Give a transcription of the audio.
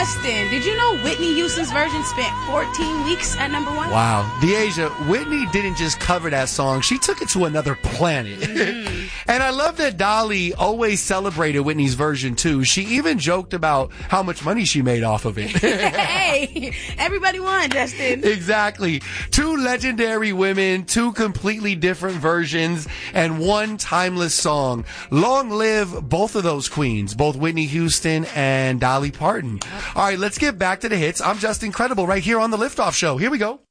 Justin, did you know Whitney Houston's version spent 14 weeks at number one? Wow. Deasia, Whitney didn't just cover that song. She took it to another planet. And I love that Dolly always celebrated Whitney's version, too. She even joked about how much money she made off of it. Hey, everybody won, Justin. Exactly. Two legendary women, two completely different versions, and one timeless song. Long live both of those queens, both Whitney Houston and Dolly Parton. All right, let's get back to the hits. I'm Justin Credible right here on The Liftoff Show. Here we go.